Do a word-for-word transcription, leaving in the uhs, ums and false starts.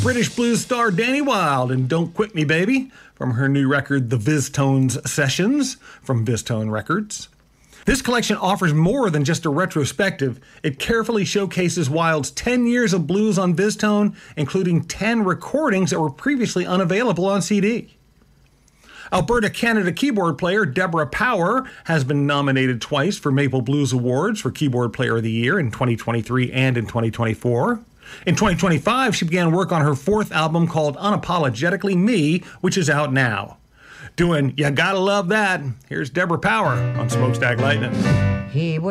British blues star Danny Wilde and Don't Quit Me Baby from her new record, The Viztones Sessions, from Viztone Records. This collection offers more than just a retrospective. It carefully showcases Wilde's ten years of blues on Viztone, including ten recordings that were previously unavailable on C D. Alberta, Canada keyboard player Deborah Power has been nominated twice for Maple Blues Awards for Keyboard Player of the Year in twenty twenty-three and in twenty twenty-four. In twenty twenty-five, she began work on her fourth album called Unapologetically Me, which is out now. Doing You Gotta Love That, here's Deborah Power on Smokestack Lightning. He